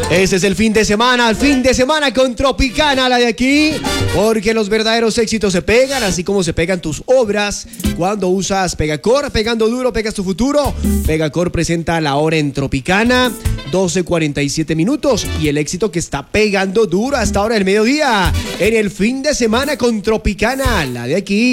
Ese es el fin de semana con Tropicana, la de aquí, porque los verdaderos éxitos se pegan, así como se pegan tus obras cuando usas Pegacor. Pegando duro, pegas tu futuro. Pegacor presenta la hora en Tropicana, 12:47 minutos, y el éxito que está pegando duro hasta ahora del mediodía, en el fin de semana con Tropicana, la de aquí.